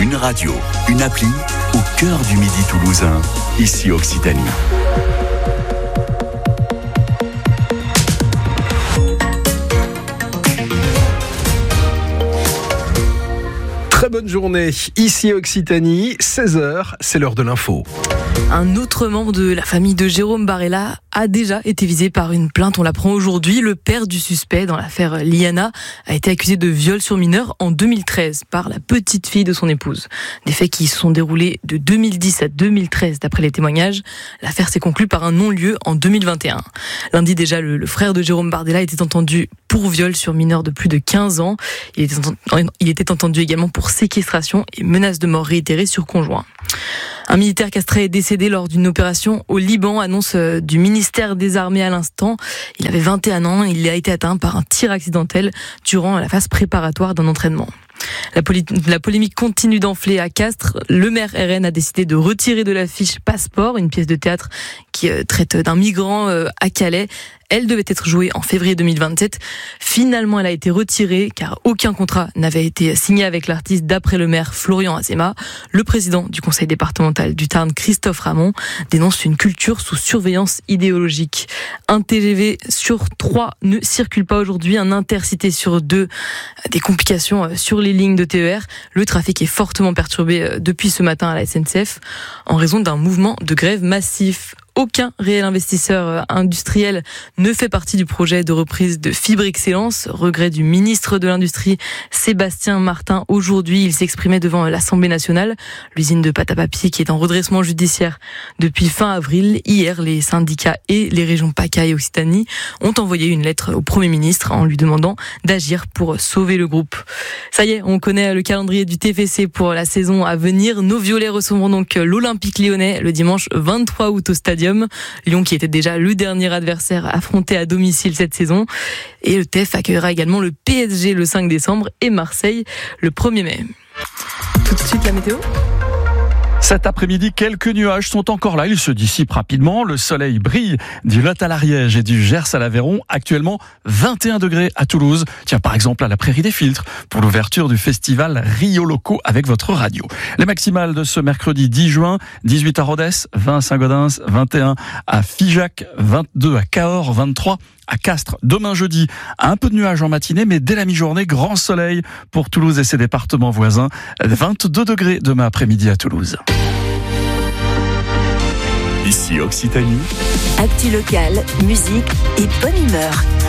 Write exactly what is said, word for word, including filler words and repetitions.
Une radio, une appli, au cœur du Midi toulousain, ici Occitanie. Très bonne journée, ici Occitanie, seize heures, c'est l'heure de l'info. Un autre membre de la famille de Jérôme Barella a déjà été visé par une plainte. On l'apprend aujourd'hui. Le père du suspect dans l'affaire Liana a été accusé de viol sur mineur en deux mille treize par la petite fille de son épouse. Des faits qui se sont déroulés de deux mille dix à deux mille treize d'après les témoignages. L'affaire s'est conclue par un non-lieu en deux mille vingt et un. Lundi déjà, le, le frère de Jérôme Barella était entendu pour viol sur mineur de plus de quinze ans. Il était, entendu, il était entendu également pour séquestration et menace de mort réitérée sur conjoint. Un militaire castré est décédé lors d'une opération au Liban, annonce du ministère des Armées à l'instant. Il avait vingt et un ans, il a été atteint par un tir accidentel durant la phase préparatoire d'un entraînement. La, poly- la polémique continue d'enfler à Castres. Le maire R N a décidé de retirer de l'affiche Passeport, une pièce de théâtre qui euh, traite d'un migrant euh, à Calais. Elle devait être jouée en février deux mille vingt-sept. Finalement, elle a été retirée car aucun contrat n'avait été signé avec l'artiste d'après le maire Florian Azéma. Le président du conseil départemental du Tarn, Christophe Ramon, dénonce une culture sous surveillance idéologique. Un T G V sur trois ne circule pas aujourd'hui, un intercité sur deux. Des complications sur les lignes de T E R. Le trafic est fortement perturbé depuis ce matin à la S N C F en raison d'un mouvement de grève massif. Aucun réel investisseur industriel ne fait partie du projet de reprise de Fibre Excellence. Regret du ministre de l'Industrie, Sébastien Martin. Aujourd'hui, il s'exprimait devant l'Assemblée nationale. L'usine de pâte à papier qui est en redressement judiciaire depuis fin avril. Hier, les syndicats et les régions PACA et Occitanie ont envoyé une lettre au Premier ministre en lui demandant d'agir pour sauver le groupe. Ça y est, on connaît le calendrier du T F C pour la saison à venir. Nos violets recevront donc l'Olympique lyonnais le dimanche vingt-trois août au Stadium. Lyon qui était déjà le dernier adversaire affronté à domicile cette saison. Et le T F accueillera également le P S G le cinq décembre et Marseille le premier mai. Tout de suite la météo. Cet après-midi, quelques nuages sont encore là. Ils se dissipent rapidement. Le soleil brille du Lot à l'Ariège et du Gers à l'Aveyron. Actuellement, vingt et un degrés à Toulouse. Tiens, par exemple, à la Prairie des Filtres pour l'ouverture du festival Rio Loco avec votre radio. Les maximales de ce mercredi dix juin. dix-huit à Rodez, vingt à Saint-Gaudens, vingt et un à Figeac, vingt-deux à Cahors, vingt-trois à Castres. Demain jeudi, un peu de nuages en matinée, mais dès la mi-journée, grand soleil pour Toulouse et ses départements voisins. vingt-deux degrés demain après-midi à Toulouse. Ici Occitanie. Actu locale, musique et bonne humeur.